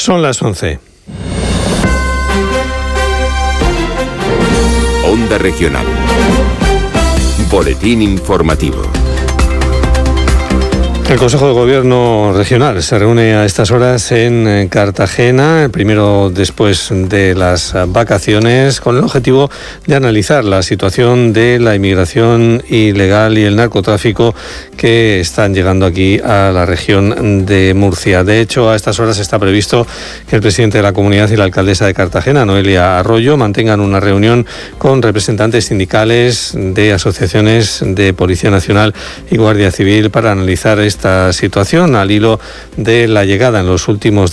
Son las 11. Onda Regional. Boletín informativo. El Consejo de Gobierno Regional se reúne a estas horas en Cartagena, el primero después de las vacaciones, con el objetivo de analizar la situación de la inmigración ilegal y el narcotráfico que están llegando aquí a la región de Murcia. De hecho, a estas horas está previsto que el presidente de la comunidad y la alcaldesa de Cartagena, Noelia Arroyo, mantengan una reunión con representantes sindicales de asociaciones de Policía Nacional y Guardia Civil para analizar esta situación al hilo de la llegada en los últimos